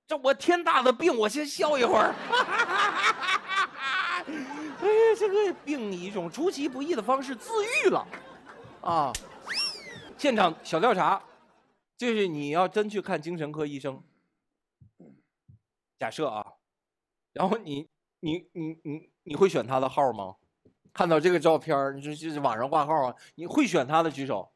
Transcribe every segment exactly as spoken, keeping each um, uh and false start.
这我天大的病，我先笑一会儿。哎呀，这个病以一种出其不意的方式自愈了，啊！现场小调查，就是你要真去看精神科医生，假设啊，然后你你你你你会选他的号吗？看到这个照片，你说就是网上挂号啊，你会选他的举手？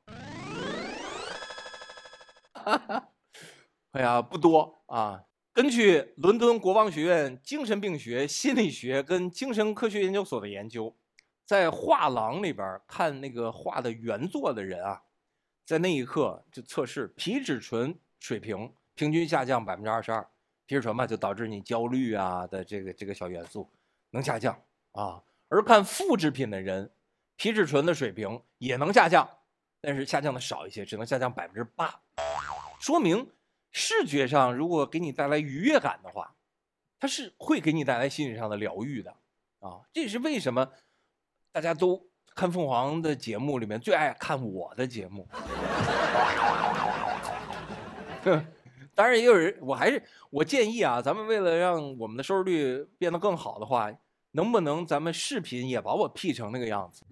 哎呀，不多啊。根据伦敦国王学院精神病学、心理学跟精神科学研究所的研究，在画廊里边看那个画的原作的人啊，在那一刻就测试皮质醇水平平均下降百分之二十二，皮质醇嘛就导致你焦虑啊的这个这个小元素能下降啊。而看复制品的人，皮质醇的水平也能下降，但是下降的少一些，只能下降百分之八，说明视觉上如果给你带来愉悦感的话，它是会给你带来心理上的疗愈的啊。这也是为什么大家都看凤凰的节目里面最爱看我的节目。当然也有人，我还是我建议啊，咱们为了让我们的收视率变得更好的话，能不能咱们视频也把我 P 成那个样子？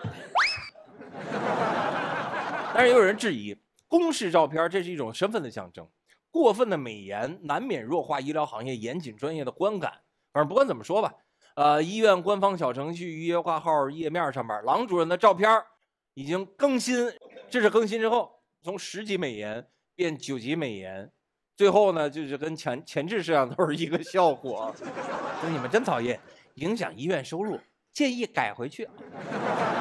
但是也有人质疑，公示照片这是一种身份的象征，过分的美颜难免弱化医疗行业严谨专业的观感。反正不管怎么说吧，呃，医院官方小程序预约挂号页面上面，郎主任的照片已经更新，这是更新之后从十级美颜变九级美颜，最后呢就是跟前前置摄像头一个效果。说你们真讨厌，影响医院收入，建议改回去。